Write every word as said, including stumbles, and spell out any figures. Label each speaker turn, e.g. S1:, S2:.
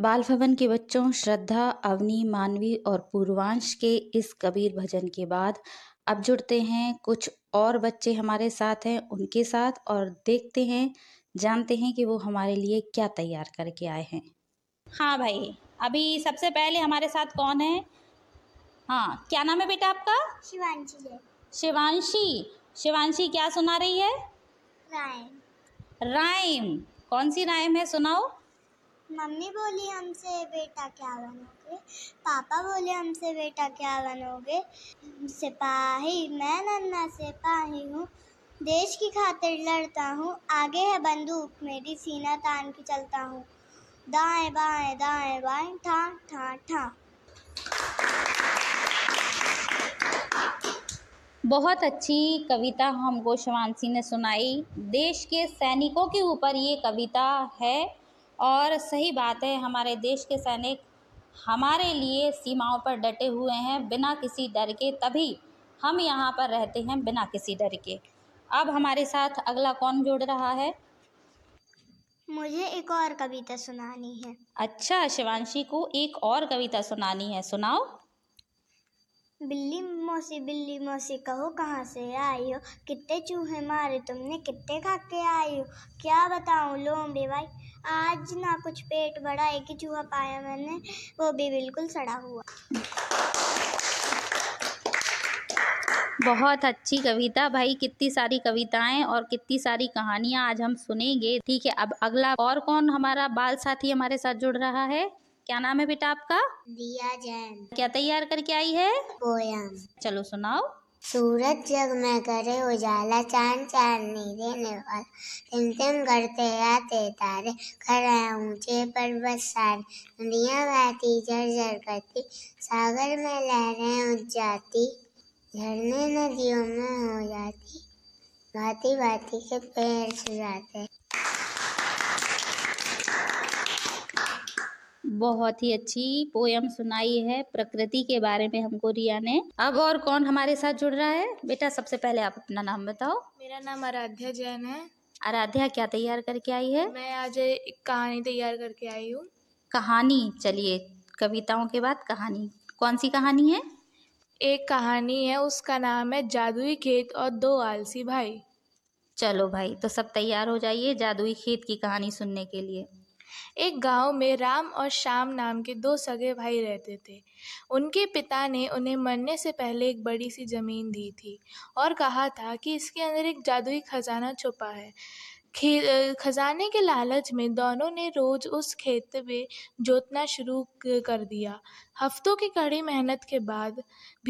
S1: बाल भवन के बच्चों श्रद्धा, अवनी, मानवी और पूर्वांश के इस कबीर भजन के बाद अब जुड़ते हैं कुछ और बच्चे हमारे साथ हैं उनके साथ और देखते हैं, जानते हैं कि वो हमारे लिए क्या तैयार करके आए हैं। हाँ भाई, अभी सबसे पहले हमारे साथ कौन है? हाँ, क्या नाम है बेटा आपका?
S2: शिवांशी है।
S1: शिवांशी। शिवांशी क्या सुना रही है?
S2: राइम।
S1: राइम। कौन सी राइम है, सुनाओ।
S2: मम्मी बोली हमसे बेटा क्या बनोगे, पापा बोले हमसे बेटा क्या बनोगे। सिपाही मैं नन्हा सिपाही हूँ, देश की खातिर लड़ता हूँ, आगे है बंदूक मेरी सीना तान के चलता हूँ, दाएं बाएं दाएं बाएं ठा ठा ठा।
S1: बहुत अच्छी कविता हमको शिवांशी ने सुनाई। देश के सैनिकों के ऊपर ये कविता है और सही बात है, हमारे देश के सैनिक हमारे लिए सीमाओं पर डटे हुए हैं बिना किसी डर के, तभी हम यहाँ पर रहते हैं बिना किसी डर के। अब हमारे साथ अगला कौन जुड़ रहा है?
S2: मुझे एक और कविता सुनानी है।
S1: अच्छा, शिवांशी को एक और कविता सुनानी है, सुनाओ।
S2: बिल्ली मौसी बिल्ली मौसी कहो कहाँ से आई हो, कितने चूहे मारे तुमने कितने खा के आई हो, क्या बताऊं लोमड़ी भाई, आज ना कुछ पेट बड़ा, एक ही चूहा पाया मैंने वो भी बिल्कुल सड़ा हुआ।
S1: बहुत अच्छी कविता भाई, कितनी सारी कविताएं और कितनी सारी कहानियां आज हम सुनेंगे। ठीक है, अब अगला और कौन हमारा बाल साथी हमारे साथ जुड़ रहा है? क्या नाम है बेटा आपका?
S2: दिया जैन।
S1: क्या तैयार करके आई है?
S2: पोयम।
S1: चलो सुनाओ।
S2: सूरज जग में करे उजाला, चांद चांदनी देने वाला, टिम करते आते तारे, खड़ा ऊंचे पर्वत सारे, नदियां बहती झरझर करती, सागर में लहरें उठ जाती, झरने नदियों में हो जाती, भांति भांति के पेड़ सजाते।
S1: बहुत ही अच्छी पोयम सुनाई है प्रकृति के बारे में हमको रिया ने। अब और कौन हमारे साथ जुड़ रहा है? बेटा सबसे पहले आप अपना नाम बताओ।
S3: मेरा नाम आराध्या जैन है।
S1: आराध्या, क्या तैयार करके आई है?
S3: मैं आज एक कहानी तैयार करके आई हूँ।
S1: कहानी? चलिए, कविताओं के बाद कहानी। कौन सी कहानी है?
S3: एक कहानी है, उसका नाम है जादुई खेत और दो आलसी भाई।
S1: चलो भाई, तो सब तैयार हो जाइए जादुई खेत की कहानी सुनने के लिए।
S3: एक गांव में राम और श्याम नाम के दो सगे भाई रहते थे। उनके पिता ने उन्हें मरने से पहले एक बड़ी सी जमीन दी थी और कहा था कि इसके अंदर एक जादुई खजाना छुपा है। खजाने के लालच में दोनों ने रोज उस खेत में जोतना शुरू कर दिया। हफ्तों की कड़ी मेहनत के बाद